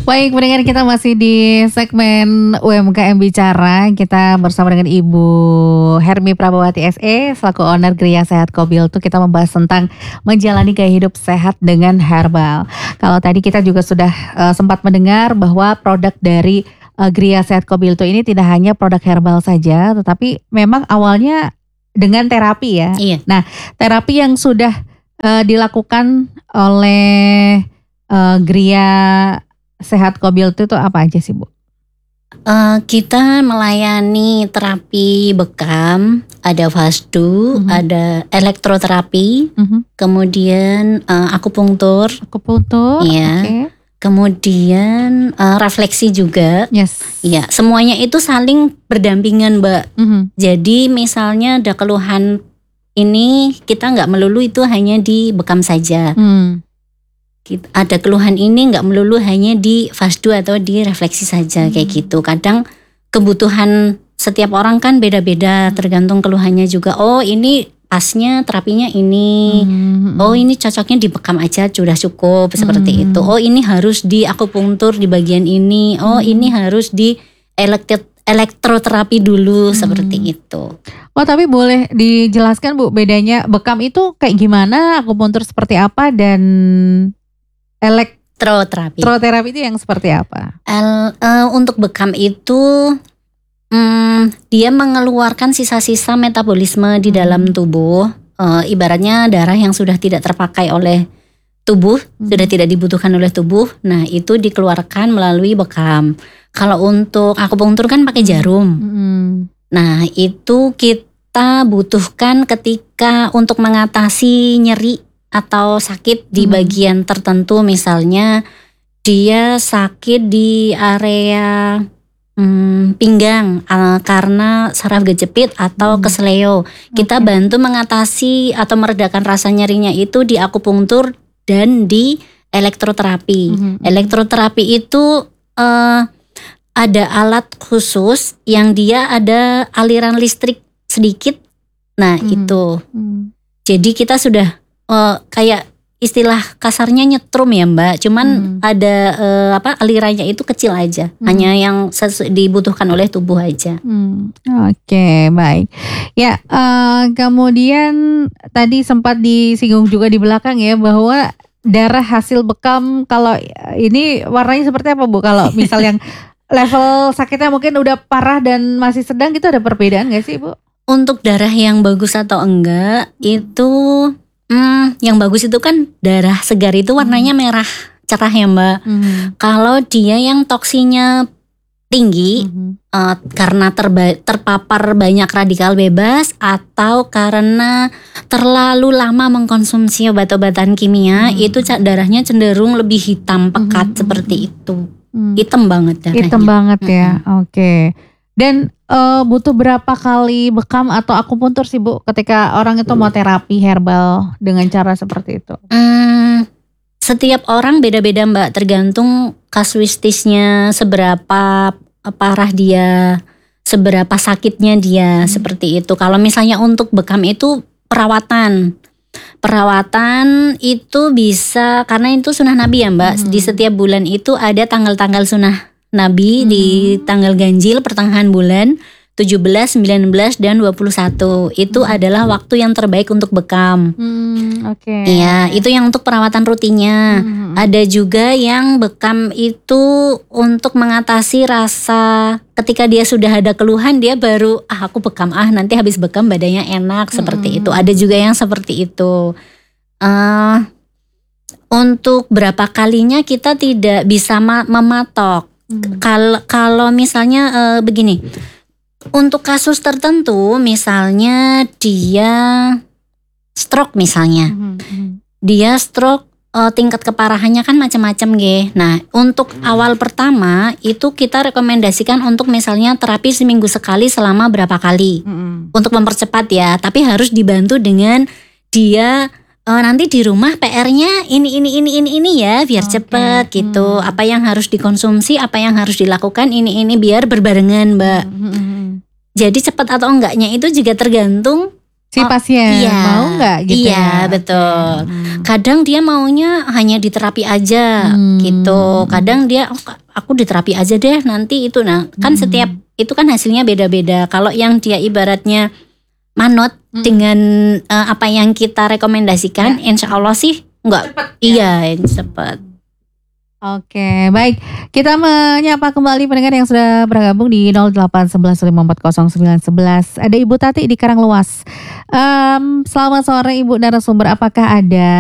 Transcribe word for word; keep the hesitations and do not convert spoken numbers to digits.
Baik, pendengar, kita masih di segmen U M K M Bicara. Kita bersama dengan Ibu Hermi Prabawati S E selaku owner Gria Sehat Kobiltu. Kita membahas tentang menjalani gaya hidup sehat dengan herbal. Kalau tadi kita juga sudah uh, sempat mendengar bahwa produk dari uh, Gria Sehat Kobiltu ini tidak hanya produk herbal saja, tetapi memang awalnya dengan terapi ya. Iya. Nah, terapi yang sudah uh, dilakukan oleh uh, Gria Sehat Kobiltu itu apa aja sih, Bu? Uh, kita melayani terapi bekam, ada fasdu, Mhm. ada elektroterapi, Mhm. kemudian uh, akupunktur, Akupunktur, Iya. oke. kemudian uh, refleksi juga. Yes. Ya, semuanya itu saling berdampingan, Mbak. Mhm. Jadi misalnya ada keluhan ini, kita nggak melulu itu hanya di bekam saja. Hmm. Kita- ada keluhan ini nggak melulu hanya di fasdu atau di refleksi saja, kayak gitu. Kadang kebutuhan setiap orang kan beda-beda, tergantung keluhannya juga. Oh, ini pasnya terapinya ini. Hmm. Oh, ini cocoknya di bekam aja sudah cukup, seperti Hmm. itu. Oh, ini harus di akupunktur di bagian ini. Oh, ini harus di elektro elektroterapi dulu, seperti itu. Oh, tapi boleh dijelaskan, Bu, bedanya bekam itu kayak gimana, akupunktur seperti apa, dan Elektroterapi. elektroterapi itu yang seperti apa? El- eh, untuk bekam itu hmm, dia mengeluarkan sisa-sisa metabolisme di dalam tubuh. Eh, ibaratnya darah yang sudah tidak terpakai oleh tubuh, sudah tidak dibutuhkan oleh tubuh. Nah, itu dikeluarkan melalui bekam. Kalau untuk akupunktur kan pakai jarum. Hmm. Nah, itu kita butuhkan ketika untuk mengatasi nyeri atau sakit di Hmm. bagian tertentu. Misalnya dia sakit di area hmm, pinggang uh, karena saraf kejepit atau Hmm. kesleo. Kita Oke. bantu mengatasi atau meredakan rasa nyerinya itu di akupunktur dan di elektroterapi. Mhm. Elektroterapi itu uh, ada alat khusus yang dia ada aliran listrik sedikit. Nah, Hmm. itu. Hmm. Jadi kita sudah uh, kayak istilah kasarnya nyetrum ya, Mbak. Cuman Hmm. ada uh, apa alirannya itu kecil aja. Hmm. Hanya yang sesu- dibutuhkan oleh tubuh aja. Hmm. Oke, baik. Ya, eh, kemudian tadi sempat disinggung juga di belakang ya bahwa darah hasil bekam kalau ini warnanya seperti apa, Bu? Kalau misal yang level sakitnya mungkin udah parah dan masih sedang, gitu ada perbedaan nggak sih, Bu? Untuk darah yang bagus atau enggak itu hmm, yang bagus itu kan darah segar itu warnanya merah cerah ya, Mbak. Hmm. Kalau dia yang toksinya tinggi Mhm. eh, karena terba- terpapar banyak radikal bebas atau karena terlalu lama mengkonsumsi obat-obatan kimia, Hmm. itu ca- darahnya cenderung lebih hitam pekat, Mhm. seperti itu. Hmm. Hitam banget darahnya. Hitam banget ya, oke. Dan eh, butuh berapa kali bekam atau akupunktur sih, Bu, ketika orang itu mau terapi herbal dengan cara seperti itu? Hmm, setiap orang beda-beda, Mbak, tergantung kasuistisnya, seberapa parah dia, seberapa sakitnya dia, seperti itu. Kalau misalnya untuk bekam itu perawatan. Perawatan itu bisa, karena itu sunnah Nabi ya, Mbak. Hmm. Di setiap bulan itu ada tanggal-tanggal sunnah Nabi di tanggal ganjil pertengahan bulan tujuh belas, sembilan belas, dan dua puluh satu. Itu adalah waktu yang terbaik untuk bekam. Hmm, oke. Iya, itu yang untuk perawatan rutinnya. Hmm. Ada juga yang bekam itu untuk mengatasi rasa ketika dia sudah ada keluhan, dia baru ah aku bekam, ah nanti habis bekam badannya enak, seperti itu. Ada juga yang seperti itu. Eh, untuk berapa kalinya kita tidak bisa ma- mematok. Hmm. Kalau kalau misalnya eh, begini, untuk kasus tertentu, misalnya dia stroke misalnya, Hmm. Hmm. dia stroke eh, tingkat keparahannya kan macam-macam, ge. Nah, untuk awal pertama itu kita rekomendasikan untuk misalnya terapi seminggu sekali selama berapa kali, Hmm. untuk mempercepat ya. Tapi harus dibantu dengan dia eh, nanti di rumah P R-nya ini ini ini ini ini ya, biar Oke. cepet gitu. Hmm. Apa yang harus dikonsumsi, apa yang harus dilakukan ini ini biar berbarengan, Mbak. Hmm. Hmm. Jadi cepat atau enggaknya itu juga tergantung si Oh, pasien iya, mau nggak gitu iya, ya? betul. Hmm. Kadang dia maunya hanya di terapi aja Hmm. gitu. Kadang dia oh, aku di terapi aja deh nanti itu. Nah, kan Hmm. setiap itu kan hasilnya beda-beda. Kalau yang dia ibaratnya manut Hmm. dengan uh, apa yang kita rekomendasikan, Ya. insya Allah sih enggak. Cepet, Iya, cepat. Oke, baik. Kita menyapa kembali pendengar yang sudah bergabung di nol delapan satu satu lima empat nol sembilan satu satu. Ada Ibu Tati di Karanglewas. Um, selamat sore Ibu narasumber, apakah ada